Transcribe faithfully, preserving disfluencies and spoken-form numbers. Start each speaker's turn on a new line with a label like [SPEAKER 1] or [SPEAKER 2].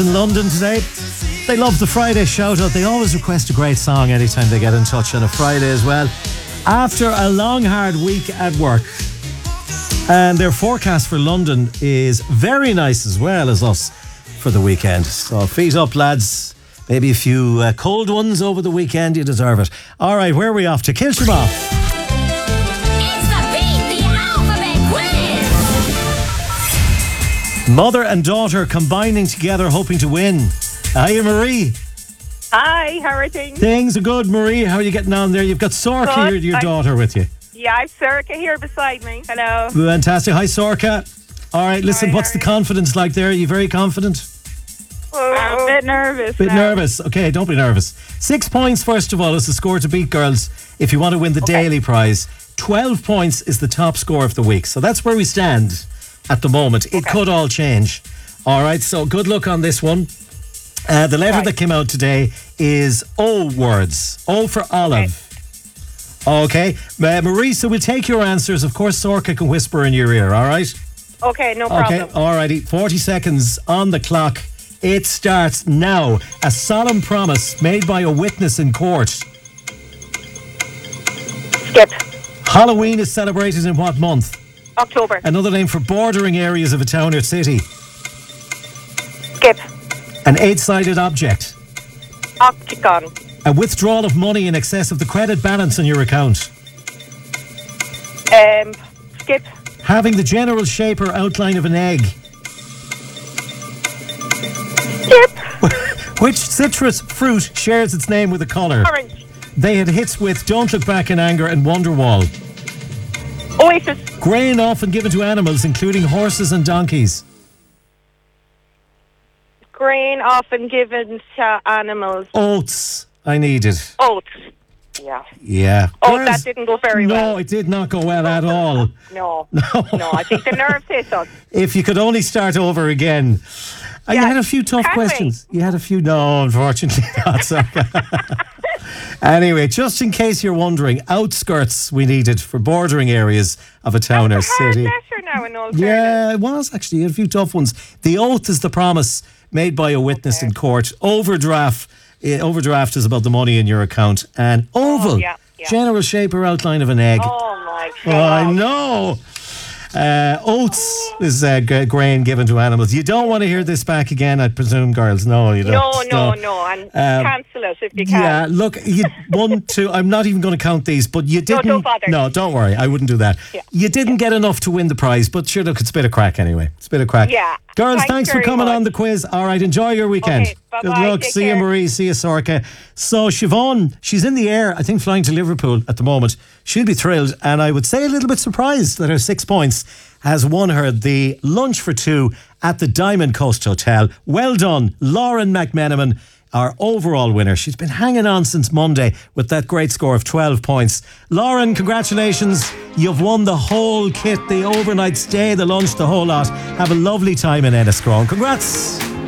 [SPEAKER 1] In London today. They love the Friday shout out. They always request a great song anytime they get in touch on a Friday as well. After a long hard week at work, and their forecast for London is very nice as well as us for the weekend. So feet up, lads. Maybe a few uh, cold ones over the weekend. You deserve it. All right, where are we off to? Kilsham off. Mother and daughter combining together, hoping to win. Hiya, Marie.
[SPEAKER 2] Hi, how are things?
[SPEAKER 1] Things are good, Marie. How are you getting on there? You've got Sorka, your, your daughter, with you.
[SPEAKER 2] Yeah, I've Sorka here beside me. Hello.
[SPEAKER 1] Fantastic. Hi, Sorka. All right, listen, Hi, what's the confidence like there? Are you very confident?
[SPEAKER 2] Oh, I'm a bit nervous.
[SPEAKER 1] Bit
[SPEAKER 2] now.
[SPEAKER 1] nervous. Okay, don't be nervous. Six points, first of all, is the score to beat, girls, if you want to win the
[SPEAKER 2] okay.
[SPEAKER 1] daily prize. Twelve points is the top score of the week. So that's where we stand at the moment. It okay. could all change. All right, so good luck on this one. Uh, the letter right. that came out today is O words. O for olive. Okay. okay. Uh, Marisa, we'll take your answers. Of course, Sorka can whisper in your ear, all right?
[SPEAKER 2] Okay, no problem.
[SPEAKER 1] Okay, all righty. forty seconds on the clock. It starts now. A solemn promise made by a witness in court.
[SPEAKER 2] Skip.
[SPEAKER 1] Halloween is celebrated in what month?
[SPEAKER 2] October.
[SPEAKER 1] Another name for bordering areas of a town or city.
[SPEAKER 2] Skip.
[SPEAKER 1] An eight-sided object.
[SPEAKER 2] Octagon.
[SPEAKER 1] A withdrawal of money in excess of the credit balance on your account.
[SPEAKER 2] Um, skip.
[SPEAKER 1] Having the general shape or outline of an egg.
[SPEAKER 2] Skip.
[SPEAKER 1] Which citrus fruit shares its name with a colour?
[SPEAKER 2] Orange.
[SPEAKER 1] They had hits with Don't Look Back in Anger and Wonderwall.
[SPEAKER 2] Oasis.
[SPEAKER 1] Grain often given to animals, including horses and donkeys.
[SPEAKER 2] Grain often given to animals.
[SPEAKER 1] Oats. I needed.
[SPEAKER 2] Oats. Yeah.
[SPEAKER 1] Yeah.
[SPEAKER 2] Oh,
[SPEAKER 1] Girls,
[SPEAKER 2] that didn't go very
[SPEAKER 1] no,
[SPEAKER 2] well.
[SPEAKER 1] No, it did not go well at all.
[SPEAKER 2] No. No. No, I think the nerves hit us.
[SPEAKER 1] If you could only start over again. Uh,
[SPEAKER 2] yeah.
[SPEAKER 1] You had a few tough
[SPEAKER 2] Can
[SPEAKER 1] questions.
[SPEAKER 2] We?
[SPEAKER 1] You had a few. No, unfortunately not. So. Anyway, just in case you're wondering, outskirts we needed for bordering areas of a town
[SPEAKER 2] That's
[SPEAKER 1] or
[SPEAKER 2] a
[SPEAKER 1] city.
[SPEAKER 2] Hard letter now in all
[SPEAKER 1] yeah,
[SPEAKER 2] fairness.
[SPEAKER 1] it was actually. You had a few tough ones. The oath is the promise made by a witness
[SPEAKER 2] okay.
[SPEAKER 1] in court. Overdraft. Uh, overdraft is about the money in your account. And oval.
[SPEAKER 2] Oh, yeah, yeah.
[SPEAKER 1] General shape or outline of an egg.
[SPEAKER 2] Oh my God.
[SPEAKER 1] Oh, I know. Uh, oats is uh, g- grain given to animals. You don't want to hear this back again, I presume, girls. No, you don't.
[SPEAKER 2] No, no,
[SPEAKER 1] no,
[SPEAKER 2] no. And
[SPEAKER 1] um,
[SPEAKER 2] cancel it if you can.
[SPEAKER 1] Yeah, look, you one, two. I'm not even going to count these, but you didn't.
[SPEAKER 2] No, don't bother.
[SPEAKER 1] No, don't worry. I wouldn't do that. Yeah. You didn't yeah. get enough to win the prize, but sure, look, it's a bit of crack anyway. It's a bit of crack.
[SPEAKER 2] Yeah.
[SPEAKER 1] Girls,
[SPEAKER 2] thanks,
[SPEAKER 1] thanks for coming
[SPEAKER 2] much.
[SPEAKER 1] on the quiz. All right, enjoy your weekend.
[SPEAKER 2] Okay, bye-bye.
[SPEAKER 1] Good luck.
[SPEAKER 2] Take
[SPEAKER 1] See
[SPEAKER 2] care.
[SPEAKER 1] you, Marie. See you, Sorka. So, Siobhan, she's in the air, I think, flying to Liverpool at the moment. She'll be thrilled, and I would say a little bit surprised that her six points has won her the lunch for two at the Diamond Coast Hotel. Well done, Lauren McMenamin, our overall winner. She's been hanging on since Monday with that great score of twelve points. Lauren, congratulations. You've won the whole kit, the overnight stay, the lunch, the whole lot. Have a lovely time in Enniscrone. Congrats.